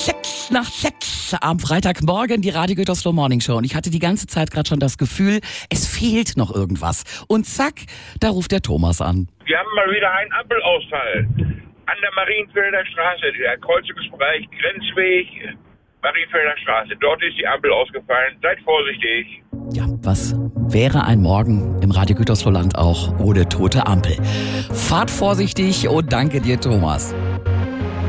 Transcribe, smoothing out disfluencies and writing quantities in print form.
6 am Freitagmorgen die Radio Gütersloh Morning Show. Und ich hatte die ganze Zeit gerade schon das Gefühl, es fehlt noch irgendwas. Und zack, da ruft der Thomas an. Wir haben mal wieder einen Ampelausfall an der Marienfelder Straße, der Kreuzungsbereich Grenzweg, Marienfelder Straße. Dort ist die Ampel ausgefallen. Seid vorsichtig. Ja, was wäre ein Morgen im Radio Gütersloh Land auch ohne tote Ampel? Fahrt vorsichtig und danke dir, Thomas.